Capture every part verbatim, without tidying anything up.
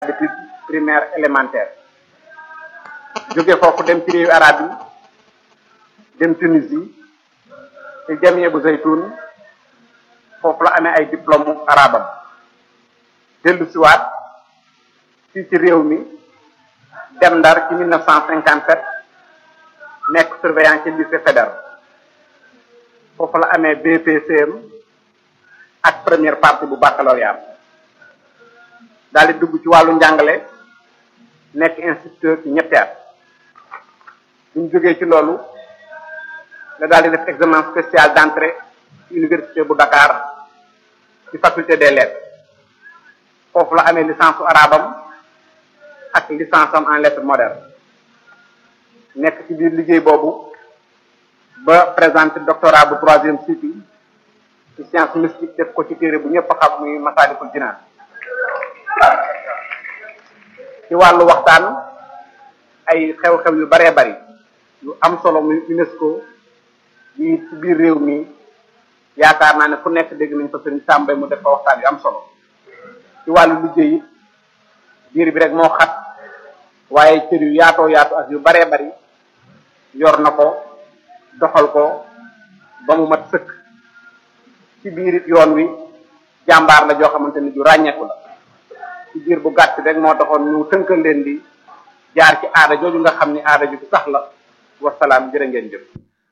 depuis primaire élémentaire jóge foofu dem ci réewu arab yi dem Tunisie ci Jamia bu Zaytun foofu la amee ay diplôme arabam dellu siwaat fii ci réew mi dem Ndar ci mille neuf cent cinquante-sept nekk surveillant ci lycée fédéral foofu la amee B P C M ak première partie bu baccalauréat daal di dugg ci wàllu njàngale nekk instituteur ci ñetti at bu ñu jógee ci loolu la daal di def examen spécial d'entrée ci université bu Dakar ci faculté des lettres foofu la amee licence su arabam ak licence am en lettres modernes nekk ci biir liggéey boobu ba présenté doctorat bu troisième cycle ci science mystique def ko ci téere bu ñëpp xam muy Masaalikul Jinaan ci wàllu waxtaan ay xew-xew yu baree bari yu am solo muy UNESCO yi ci biir réew mi yaakaar naa ne fu nekk dégg nañ ko sëriñ Sàmba mu def fa waxtaan yu am solo ci wàllu liggéey it biir bi rek moo xat waaye cër yu yaatoo yaatu ak yu baree bari yor na ko doxal ko ba mu mat sëkk ci biir it yoon wi jàmbaar la joo xamante ni ju ràññeeku la ci biir bu gàtt rek moo taxoon ñu tënkal leen di jaar ci aada jooju nga xam ni aada ju sax la wasalaam jërë ngeen jëf.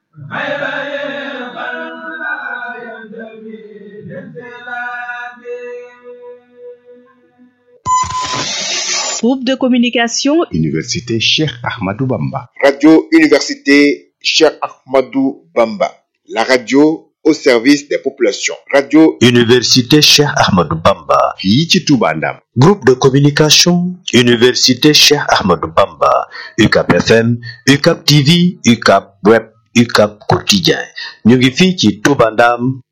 Groupe de communication Université Cheikh Ahmadou Bamba. Radio Université Cheikh Ahmadou Bamba. La radio au service des populations. Radio Université Cheikh Ahmadou Bamba. fii ci Touba Ndam. Groupe de communication Université Cheikh Ahmadou Bamba. U C A P F M, U C A P T V, U C A P Web, U C A P Quotidien. ñu ngi fii ci Touba Ndam